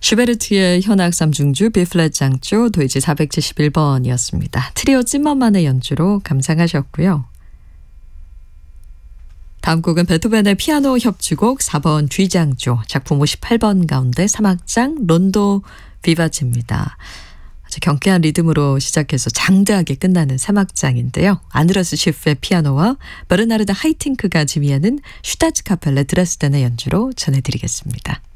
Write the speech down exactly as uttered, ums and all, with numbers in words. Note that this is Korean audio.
슈베르트의 현악 삼중주 B플랫 장조 도이치 사백칠십일 번이었습니다. 트리오 찐먼만의 연주로 감상하셨고요. 다음 곡은 베토벤의 피아노 협주곡 사 번 G장조 작품 오십팔 번 가운데 삼 악장 론도 비바체입니다. 아주 경쾌한 리듬으로 시작해서 장대하게 끝나는 삼 악장인데요. 아누라스 시프의 피아노와 베르나르드 하이팅크가 지휘하는 슈타츠 카펠레 드레스덴의 연주로 전해드리겠습니다.